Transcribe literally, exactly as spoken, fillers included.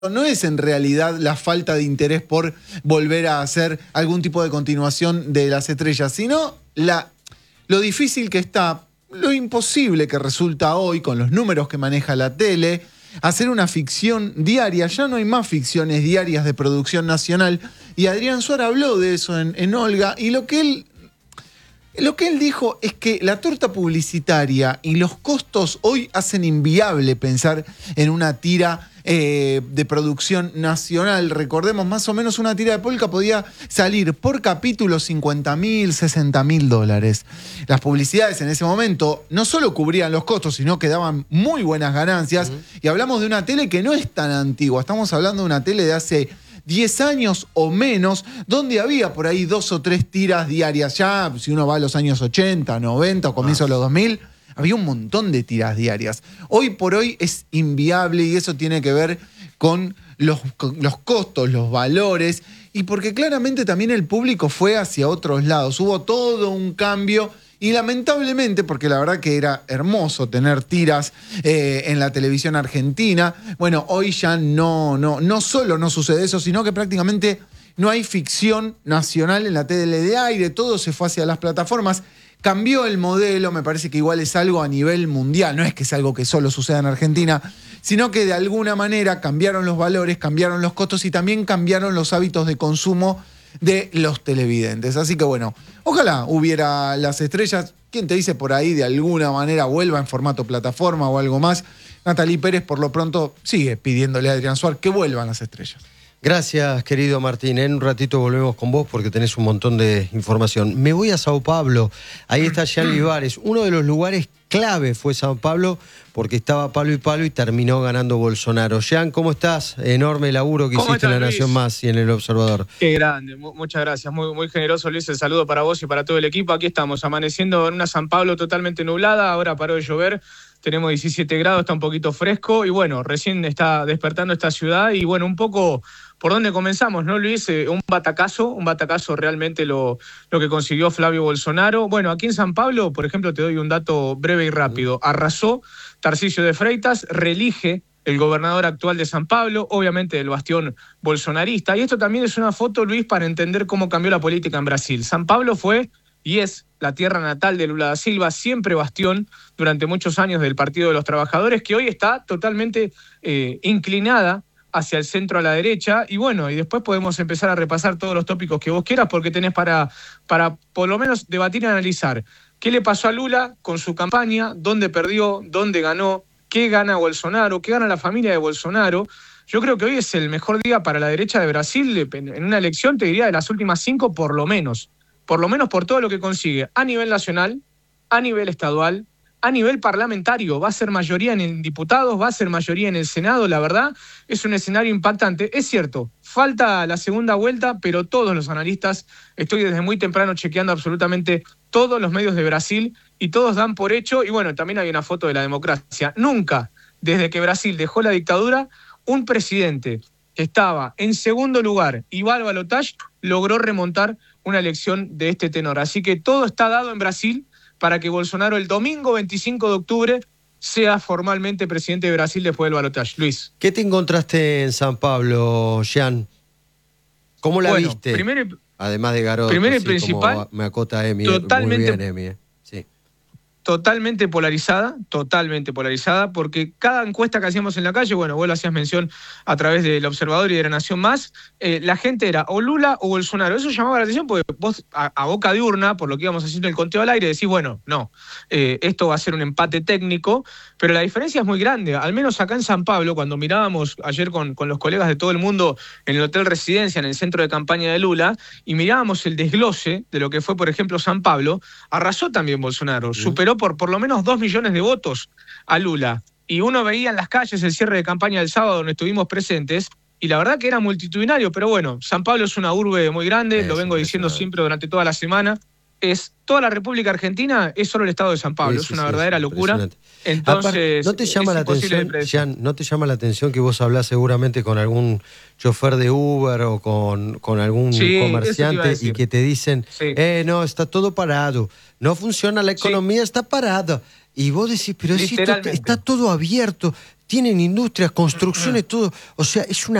no es en realidad la falta de interés por volver a hacer algún tipo de continuación de Las Estrellas, sino la, lo difícil que está, lo imposible que resulta hoy con los números que maneja la tele, hacer una ficción diaria. Ya no hay más ficciones diarias de producción nacional, y Adrián Suar habló de eso en, en Olga, y lo que él... Lo que él dijo es que la torta publicitaria y los costos hoy hacen inviable pensar en una tira eh, de producción nacional. Recordemos, más o menos una tira de polka podía salir por capítulo cincuenta mil, sesenta mil dólares. Las publicidades en ese momento no solo cubrían los costos, sino que daban muy buenas ganancias. Uh-huh. Y hablamos de una tele que no es tan antigua. Estamos hablando de una tele de hace diez años o menos, donde había por ahí dos o tres tiras diarias. Ya, si uno va a los años ochenta, noventa o comienzo ah. de los dos mil, había un montón de tiras diarias. Hoy por hoy es inviable, y eso tiene que ver con los, con los costos, los valores, y porque claramente también el público fue hacia otros lados. Hubo todo un cambio. Y lamentablemente, porque la verdad que era hermoso tener tiras eh, en la televisión argentina, bueno, hoy ya no, no, no solo no sucede eso, sino que prácticamente no hay ficción nacional en la tele de aire, todo se fue hacia las plataformas. Cambió el modelo, me parece que igual es algo a nivel mundial, no es que es algo que solo suceda en Argentina, sino que de alguna manera cambiaron los valores, cambiaron los costos y también cambiaron los hábitos de consumo de los televidentes. Así que bueno, ojalá hubiera Las Estrellas. ¿Quién te dice por ahí de alguna manera vuelva en formato plataforma o algo más? Natalie Pérez por lo pronto sigue pidiéndole a Adrián Suar que vuelvan Las Estrellas. Gracias, querido Martín. En un ratito volvemos con vos porque tenés un montón de información. Me voy a Sao Paulo. Ahí está Jean Libares. Uno de los lugares clave fue Sao Paulo porque estaba palo y palo y terminó ganando Bolsonaro. Jean, ¿cómo estás? Enorme laburo que hiciste en La Nación Más y en El Observador. Qué grande, muchas gracias. Muy, muy generoso, Luis. El saludo para vos y para todo el equipo. Aquí estamos, amaneciendo en una San Pablo totalmente nublada. Ahora paró de llover. Tenemos diecisiete grados, está un poquito fresco. Y bueno, recién está despertando esta ciudad. Y bueno, un poco... ¿Por dónde comenzamos, no, Luis? Eh, un batacazo, un batacazo realmente lo, lo que consiguió Flavio Bolsonaro. Bueno, aquí en San Pablo, por ejemplo, te doy un dato breve y rápido. Arrasó Tarcisio de Freitas, reelige el gobernador actual de San Pablo, obviamente del bastión bolsonarista. Y esto también es una foto, Luis, para entender cómo cambió la política en Brasil. San Pablo fue y es la tierra natal de Lula da Silva, siempre bastión durante muchos años del Partido de los Trabajadores, que hoy está totalmente eh, inclinada hacia el centro a la derecha, y bueno, y después podemos empezar a repasar todos los tópicos que vos quieras, porque tenés para, para por lo menos debatir y analizar qué le pasó a Lula con su campaña, dónde perdió, dónde ganó, qué gana Bolsonaro, qué gana la familia de Bolsonaro. Yo creo que hoy es el mejor día para la derecha de Brasil, en una elección, te diría, de las últimas cinco por lo menos, por lo menos por todo lo que consigue a nivel nacional, a nivel estadual, a nivel parlamentario. Va a ser mayoría en diputados, va a ser mayoría en el Senado. La verdad, es un escenario impactante. Es cierto, falta la segunda vuelta, pero todos los analistas, estoy desde muy temprano chequeando absolutamente todos los medios de Brasil y todos dan por hecho, y bueno, también hay una foto de la democracia. Nunca, desde que Brasil dejó la dictadura, un presidente que estaba en segundo lugar y va al balotaje logró remontar una elección de este tenor. Así que todo está dado en Brasil para que Bolsonaro el domingo veinticinco de octubre sea formalmente presidente de Brasil después del balotaje. Luis. ¿Qué te encontraste en San Pablo, Jean? ¿Cómo la bueno, viste? Primero, Además de Garoto, primero y sí, principal, como me acota Emi, totalmente, muy bien, Emi. Sí. Totalmente polarizada, totalmente polarizada, porque cada encuesta que hacíamos en la calle, bueno, vos lo hacías mención a través del Observador y de La Nación Más, eh, la gente era o Lula o Bolsonaro. Eso llamaba la atención porque vos, a, a boca de urna, por lo que íbamos haciendo el conteo al aire, decís, bueno, no, eh, esto va a ser un empate técnico, pero la diferencia es muy grande. Al menos acá en San Pablo, cuando mirábamos ayer con, con los colegas de todo el mundo en el Hotel Residencia, en el centro de campaña de Lula, y mirábamos el desglose de lo que fue, por ejemplo, San Pablo, arrasó también Bolsonaro, sí. Superó por por lo menos dos millones de votos a Lula. Y uno veía en las calles el cierre de campaña del sábado donde estuvimos presentes, y la verdad que era multitudinario, pero bueno, San Pablo es una urbe muy grande, es lo vengo diciendo siempre durante toda la semana. Es toda la República Argentina, es solo el estado de San Pablo, sí, sí, es una sí, verdadera sí, locura. Entonces, ¿no te llama la atención, Jean, ¿no te llama la atención que vos hablás seguramente con algún chofer de Uber o con, con algún sí, comerciante y que te dicen, sí. eh, no, está todo parado, no funciona la economía, sí. está parada? Y vos decís, pero si esto, está todo abierto, tienen industrias, construcciones, todo. O sea, es una